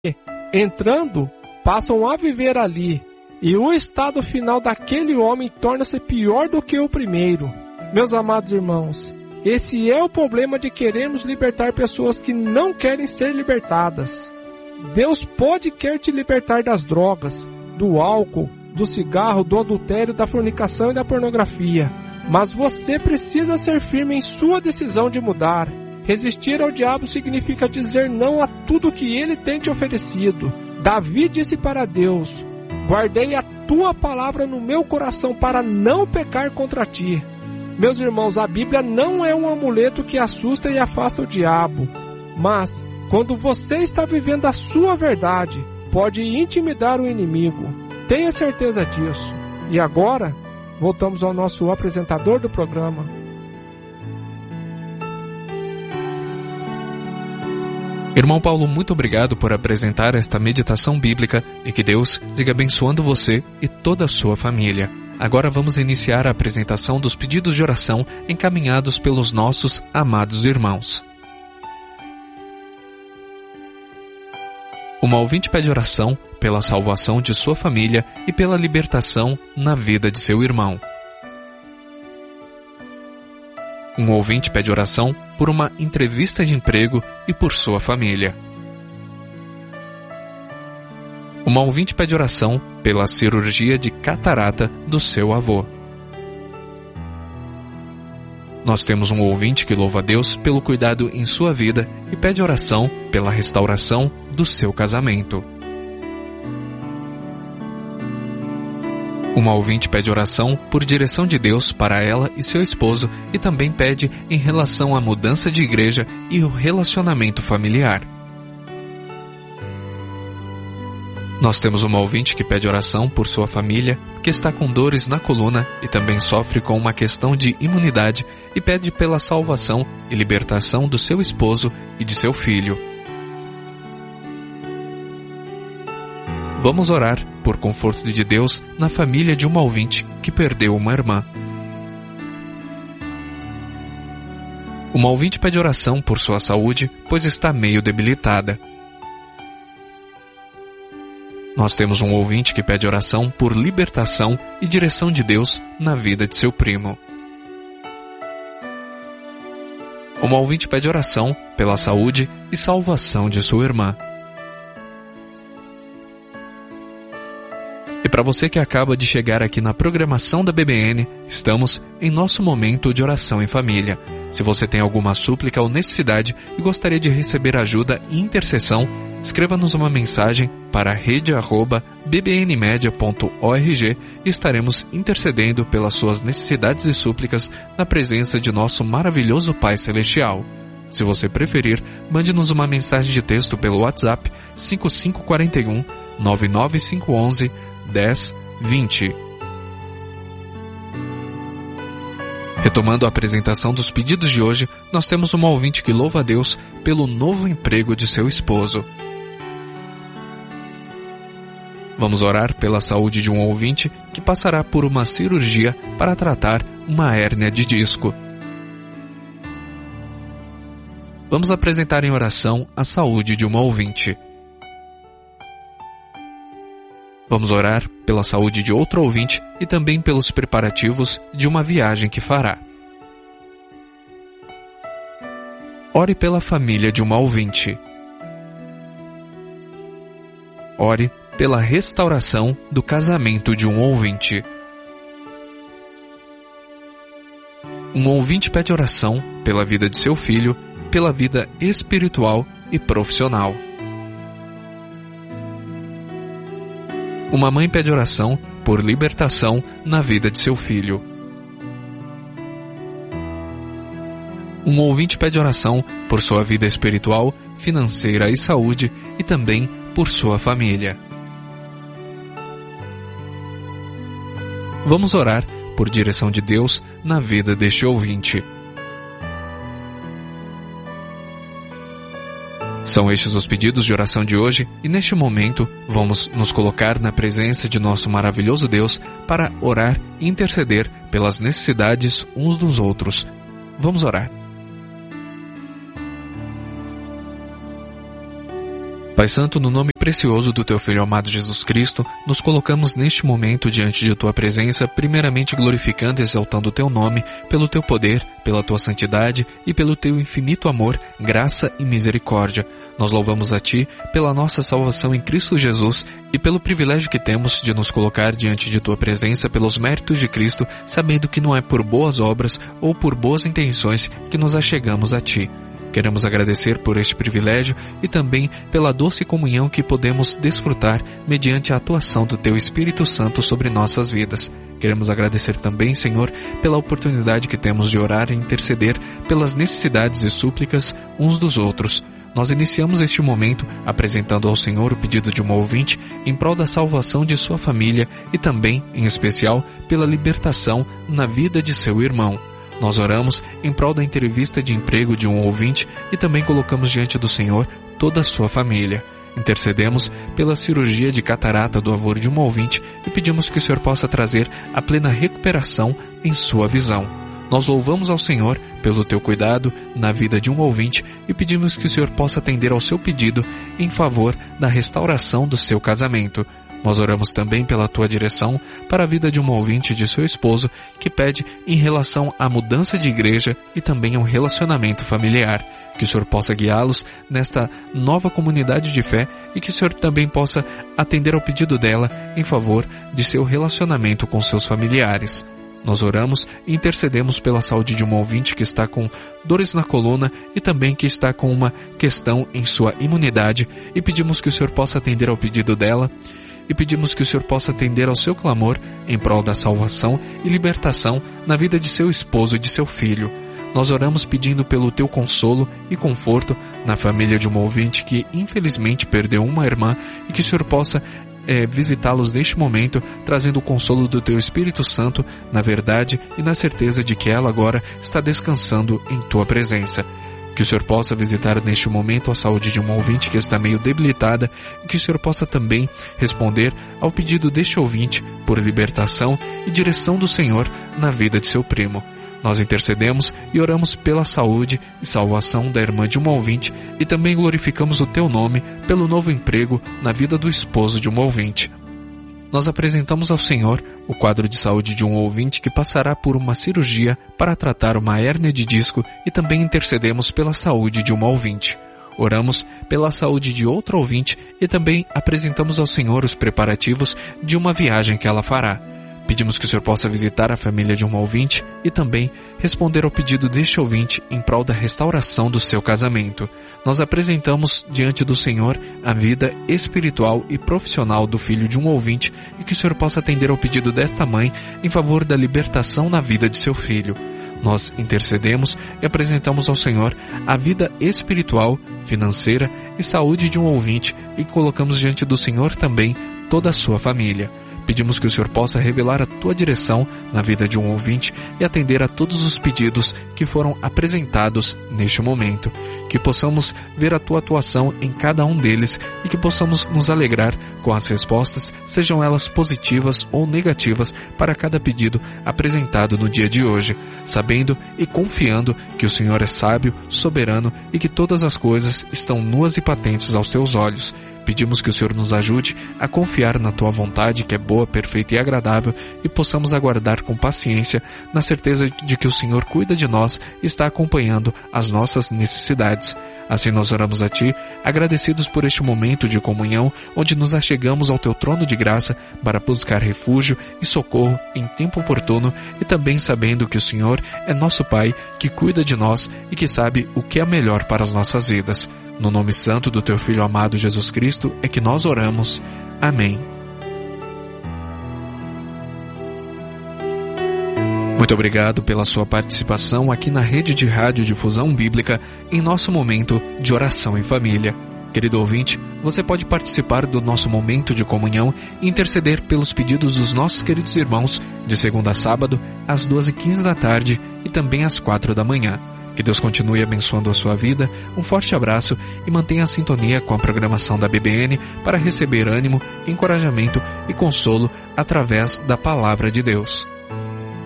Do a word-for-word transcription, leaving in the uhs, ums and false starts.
entrando, passam a viver ali, e o estado final daquele homem torna-se pior do que o primeiro. Meus amados irmãos, esse é o problema de querermos libertar pessoas que não querem ser libertadas. Deus pode querer te libertar das drogas, do álcool, do cigarro, do adultério, da fornicação e da pornografia. Mas você precisa ser firme em sua decisão de mudar. Resistir ao diabo significa dizer não a tudo que ele tem te oferecido. Davi disse para Deus: guardei a tua palavra no meu coração para não pecar contra ti. Meus irmãos, a Bíblia não é um amuleto que assusta e afasta o diabo. Mas, quando você está vivendo a sua verdade, pode intimidar o inimigo. Tenha certeza disso. E agora, voltamos ao nosso apresentador do programa. Irmão Paulo, muito obrigado por apresentar esta meditação bíblica e que Deus siga abençoando você e toda a sua família. Agora vamos iniciar a apresentação dos pedidos de oração encaminhados pelos nossos amados irmãos. Uma ouvinte pede oração pela salvação de sua família e pela libertação na vida de seu irmão. Um ouvinte pede oração por uma entrevista de emprego e por sua família. Uma ouvinte pede oração pela cirurgia de catarata do seu avô. Nós temos um ouvinte que louva a Deus pelo cuidado em sua vida e pede oração pela restauração do seu casamento. Uma ouvinte pede oração por direção de Deus para ela e seu esposo e também pede em relação à mudança de igreja e o relacionamento familiar. Nós temos uma ouvinte que pede oração por sua família, que está com dores na coluna e também sofre com uma questão de imunidade e pede pela salvação e libertação do seu esposo e de seu filho. Vamos orar por conforto de Deus na família de uma ouvinte que perdeu uma irmã. Uma ouvinte pede oração por sua saúde, pois está meio debilitada. Nós temos um ouvinte que pede oração por libertação e direção de Deus na vida de seu primo. Uma ouvinte pede oração pela saúde e salvação de sua irmã. E para você que acaba de chegar aqui na programação da B B N, estamos em nosso momento de oração em família. Se você tem alguma súplica ou necessidade e gostaria de receber ajuda e intercessão, escreva-nos uma mensagem para rede arroba b b n media ponto org e estaremos intercedendo pelas suas necessidades e súplicas na presença de nosso maravilhoso Pai Celestial. Se você preferir, mande-nos uma mensagem de texto pelo WhatsApp cinco cinco quatro um, nove nove cinco um um, um zero dois zero. Retomando a apresentação dos pedidos de hoje, nós temos uma ouvinte que louva a Deus pelo novo emprego de seu esposo. Vamos orar pela saúde de um ouvinte que passará por uma cirurgia para tratar uma hérnia de disco. Vamos apresentar em oração a saúde de uma ouvinte. Vamos orar pela saúde de outro ouvinte e também pelos preparativos de uma viagem que fará. Ore pela família de uma ouvinte. Ore pela restauração do casamento de um ouvinte. Um ouvinte pede oração pela vida de seu filho, pela vida espiritual e profissional. Uma mãe pede oração por libertação na vida de seu filho. Um ouvinte pede oração por sua vida espiritual, financeira e saúde e também por sua família. Vamos orar por direção de Deus na vida deste ouvinte. São estes os pedidos de oração de hoje e neste momento vamos nos colocar na presença de nosso maravilhoso Deus para orar e interceder pelas necessidades uns dos outros. Vamos orar. Pai Santo, no nome precioso do Teu Filho amado Jesus Cristo, nos colocamos neste momento diante de Tua presença, primeiramente glorificando e exaltando o Teu nome, pelo Teu poder, pela Tua santidade e pelo Teu infinito amor, graça e misericórdia. Nós louvamos a Ti pela nossa salvação em Cristo Jesus e pelo privilégio que temos de nos colocar diante de Tua presença pelos méritos de Cristo, sabendo que não é por boas obras ou por boas intenções que nos achegamos a Ti. Queremos agradecer por este privilégio e também pela doce comunhão que podemos desfrutar mediante a atuação do Teu Espírito Santo sobre nossas vidas. Queremos agradecer também, Senhor, pela oportunidade que temos de orar e interceder pelas necessidades e súplicas uns dos outros. Nós iniciamos este momento apresentando ao Senhor o pedido de uma ouvinte em prol da salvação de sua família e também, em especial, pela libertação na vida de seu irmão. Nós oramos em prol da entrevista de emprego de um ouvinte e também colocamos diante do Senhor toda a sua família. Intercedemos pela cirurgia de catarata do avô de um ouvinte e pedimos que o Senhor possa trazer a plena recuperação em sua visão. Nós louvamos ao Senhor pelo Teu cuidado na vida de um ouvinte e pedimos que o Senhor possa atender ao seu pedido em favor da restauração do seu casamento. Nós oramos também pela Tua direção para a vida de um ouvinte de seu esposo que pede em relação à mudança de igreja e também ao relacionamento familiar. Que o Senhor possa guiá-los nesta nova comunidade de fé e que o Senhor também possa atender ao pedido dela em favor de seu relacionamento com seus familiares. Nós oramos e intercedemos pela saúde de um ouvinte que está com dores na coluna e também que está com uma questão em sua imunidade e pedimos que o Senhor possa atender ao pedido dela e pedimos que o Senhor possa atender ao seu clamor em prol da salvação e libertação na vida de seu esposo e de seu filho. Nós oramos pedindo pelo Teu consolo e conforto na família de um ouvinte que infelizmente perdeu uma irmã e que o Senhor possa É, visitá-los neste momento, trazendo o consolo do Teu Espírito Santo na verdade e na certeza de que ela agora está descansando em Tua presença. Que o Senhor possa visitar neste momento a saúde de um ouvinte que está meio debilitada e que o Senhor possa também responder ao pedido deste ouvinte por libertação e direção do Senhor na vida de seu primo. Nós intercedemos e oramos pela saúde e salvação da irmã de um ouvinte e também glorificamos o Teu nome pelo novo emprego na vida do esposo de um ouvinte. Nós apresentamos ao Senhor o quadro de saúde de um ouvinte que passará por uma cirurgia para tratar uma hérnia de disco e também intercedemos pela saúde de uma ouvinte. Oramos pela saúde de outro ouvinte e também apresentamos ao Senhor os preparativos de uma viagem que ela fará. Pedimos que o Senhor possa visitar a família de um ouvinte e também responder ao pedido deste ouvinte em prol da restauração do seu casamento. Nós apresentamos diante do Senhor a vida espiritual e profissional do filho de um ouvinte e que o Senhor possa atender ao pedido desta mãe em favor da libertação na vida de seu filho. Nós intercedemos e apresentamos ao Senhor a vida espiritual, financeira e saúde de um ouvinte e colocamos diante do Senhor também toda a sua família. Pedimos que o Senhor possa revelar a Tua direção na vida de um ouvinte e atender a todos os pedidos que foram apresentados neste momento. Que possamos ver a Tua atuação em cada um deles e que possamos nos alegrar com as respostas, sejam elas positivas ou negativas, para cada pedido apresentado no dia de hoje, sabendo e confiando que o Senhor é sábio, soberano e que todas as coisas estão nuas e patentes aos Teus olhos. Pedimos que o Senhor nos ajude a confiar na Tua vontade, que é boa, perfeita e agradável, e possamos aguardar com paciência, na certeza de que o Senhor cuida de nós e está acompanhando as nossas necessidades. Assim nós oramos a Ti, agradecidos por este momento de comunhão, onde nos achegamos ao Teu trono de graça para buscar refúgio e socorro em tempo oportuno e também sabendo que o Senhor é nosso Pai, que cuida de nós e que sabe o que é melhor para as nossas vidas. No nome santo do Teu Filho amado Jesus Cristo é que nós oramos. Amém. Muito obrigado pela sua participação aqui na Rede de Rádio Difusão Bíblica em nosso momento de oração em família. Querido ouvinte, você pode participar do nosso momento de comunhão e interceder pelos pedidos dos nossos queridos irmãos de segunda a sábado, às duas e quinze da tarde e também às quatro da manhã. Que Deus continue abençoando a sua vida, um forte abraço e mantenha a sintonia com a programação da B B N para receber ânimo, encorajamento e consolo através da Palavra de Deus.